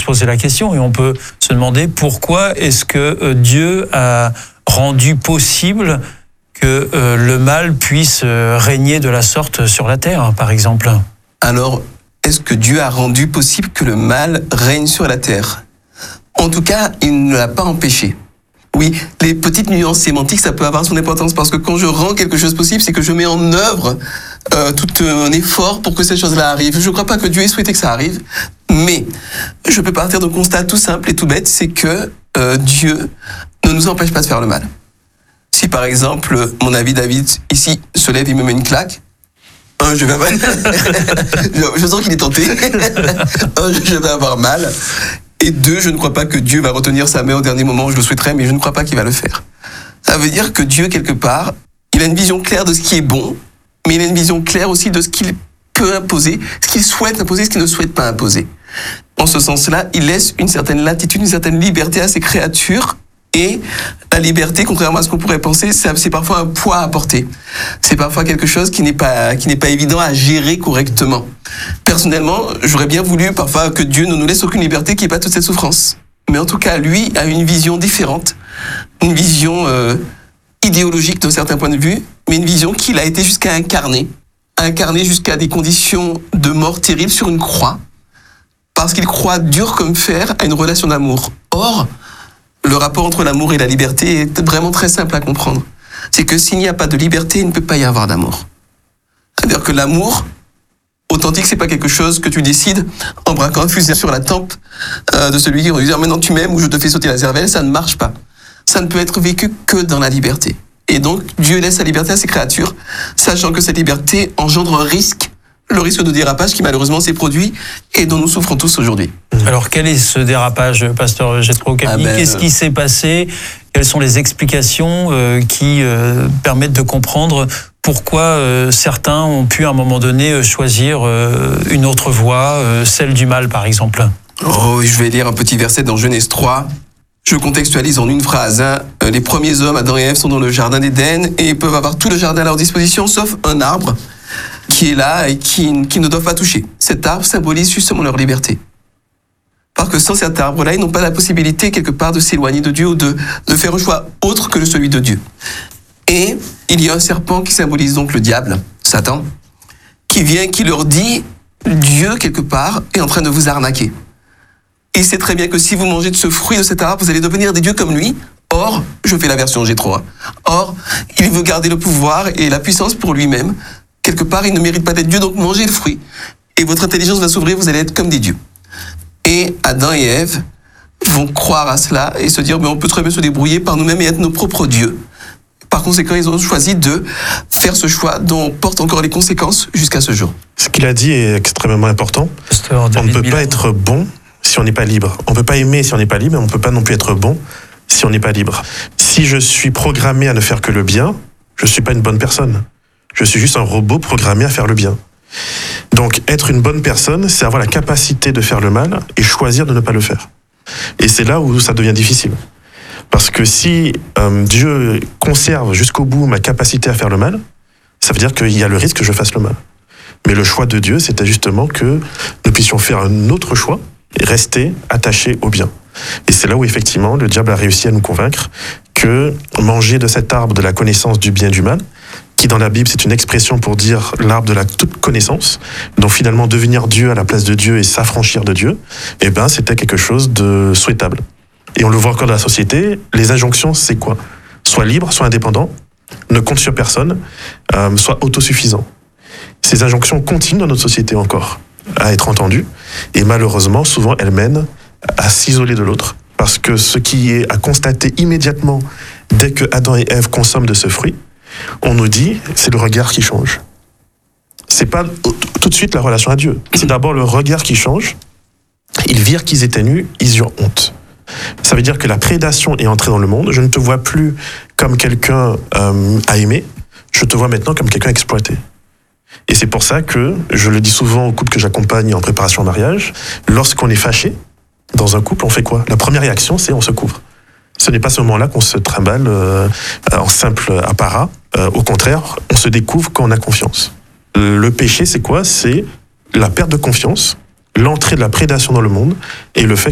se poser la question et on peut se demander pourquoi est-ce que Dieu a rendu possible que le mal puisse régner de la sorte sur la terre, par exemple. Alors, est-ce que Dieu a rendu possible que le mal règne sur la terre ? En tout cas, il ne l'a pas empêché. Oui, les petites nuances sémantiques, ça peut avoir son importance parce que quand je rends quelque chose possible, c'est que je mets en œuvre tout un effort pour que cette chose-là arrive. Je ne crois pas que Dieu ait souhaité que ça arrive, mais je peux partir d'un constat tout simple et tout bête, c'est que Dieu ne nous empêche pas de faire le mal. Si par exemple, mon ami David, ici, se lève et me met une claque, je vais avoir... je sens qu'il est tenté. Je vais avoir mal. Et 2, je ne crois pas que Dieu va retenir sa main au dernier moment où je le souhaiterais, mais je ne crois pas qu'il va le faire. Ça veut dire que Dieu, quelque part, il a une vision claire de ce qui est bon, mais il a une vision claire aussi de ce qu'il peut imposer, ce qu'il souhaite imposer, ce qu'il ne souhaite pas imposer. En ce sens-là, il laisse une certaine latitude, une certaine liberté à ses créatures. Et la liberté, contrairement à ce qu'on pourrait penser, c'est parfois un poids à porter. C'est parfois quelque chose qui n'est pas évident à gérer correctement. Personnellement, j'aurais bien voulu parfois que Dieu ne nous laisse aucune liberté, qu'il n'y ait pas toute cette souffrance. Mais en tout cas, lui a une vision différente, une vision idéologique d'un certain point de vue, mais une vision qu'il a été jusqu'à incarner jusqu'à des conditions de mort terribles sur une croix, parce qu'il croit dur comme fer à une relation d'amour. Or, le rapport entre l'amour et la liberté est vraiment très simple à comprendre. C'est que s'il n'y a pas de liberté, il ne peut pas y avoir d'amour. C'est-à-dire que l'amour authentique, c'est pas quelque chose que tu décides en braquant un fusil sur la tempe de celui qui va dire maintenant tu m'aimes ou je te fais sauter la cervelle. Ça ne marche pas. Ça ne peut être vécu que dans la liberté. Et donc, Dieu laisse sa liberté à ses créatures, sachant que cette liberté engendre un risque, le risque de dérapage qui malheureusement s'est produit et dont nous souffrons tous aujourd'hui. Alors quel est ce dérapage, pasteur Jethro Camille ? Qu'est-ce qui s'est passé ? Quelles sont les explications qui permettent de comprendre pourquoi certains ont pu à un moment donné choisir une autre voie, celle du mal par exemple ? Je vais lire un petit verset dans Genèse 3. Je contextualise en une phrase. Les premiers hommes, Adam et Ève, sont dans le jardin d'Éden et peuvent avoir tout le jardin à leur disposition sauf un arbre qui est là et qui ne doivent pas toucher. Cet arbre symbolise justement leur liberté. Parce que sans cet arbre-là, ils n'ont pas la possibilité quelque part de s'éloigner de Dieu ou de faire un choix autre que celui de Dieu. Et il y a un serpent qui symbolise donc le diable, Satan, qui vient, qui leur dit Dieu quelque part est en train de vous arnaquer. Et il sait très bien que si vous mangez de ce fruit de cet arbre, vous allez devenir des dieux comme lui. Or, je fais la version Jethro. Or, il veut garder le pouvoir et la puissance pour lui-même. Quelque part, il ne mérite pas d'être Dieu, donc mangez le fruit. Et votre intelligence va s'ouvrir, vous allez être comme des dieux. Et Adam et Ève vont croire à cela et se dire, mais on peut très bien se débrouiller par nous-mêmes et être nos propres dieux. Par conséquent, ils ont choisi de faire ce choix dont on porte encore les conséquences jusqu'à ce jour. Ce qu'il a dit est extrêmement important. On ne peut pas être bon si on n'est pas libre. On ne peut pas aimer si on n'est pas libre, et on ne peut pas non plus être bon si on n'est pas libre. Si je suis programmé à ne faire que le bien, je ne suis pas une bonne personne. Je suis juste un robot programmé à faire le bien. Donc, être une bonne personne, c'est avoir la capacité de faire le mal et choisir de ne pas le faire. Et c'est là où ça devient difficile. Parce que si Dieu conserve jusqu'au bout ma capacité à faire le mal, ça veut dire qu'il y a le risque que je fasse le mal. Mais le choix de Dieu, c'était justement que nous puissions faire un autre choix et rester attachés au bien. Et c'est là où, effectivement, le diable a réussi à nous convaincre que manger de cet arbre de la connaissance du bien et du mal, qui dans la Bible, c'est une expression pour dire l'arbre de la toute connaissance, donc finalement devenir Dieu à la place de Dieu et s'affranchir de Dieu, eh ben, c'était quelque chose de souhaitable. Et on le voit encore dans la société, les injonctions, c'est quoi ? Sois libre, sois indépendant, ne compte sur personne, sois autosuffisant. Ces injonctions continuent dans notre société encore à être entendues, et malheureusement, souvent, elles mènent à s'isoler de l'autre. Parce que ce qui est à constater immédiatement, dès que Adam et Ève consomment de ce fruit, on nous dit, c'est le regard qui change. C'est pas tout de suite la relation à Dieu. C'est d'abord le regard qui change. Ils virent qu'ils étaient nus, ils eurent honte. Ça veut dire que la prédation est entrée dans le monde. Je ne te vois plus comme quelqu'un à aimer. Je te vois maintenant comme quelqu'un exploité. Et c'est pour ça que, je le dis souvent aux couples que j'accompagne en préparation au mariage, lorsqu'on est fâché dans un couple, on fait quoi ? La première réaction, c'est on se couvre. Ce n'est pas ce moment-là qu'on se trimballe en simple apparat. Au contraire, on se découvre quand on a confiance. Le péché, c'est quoi ? C'est la perte de confiance, l'entrée de la prédation dans le monde et le fait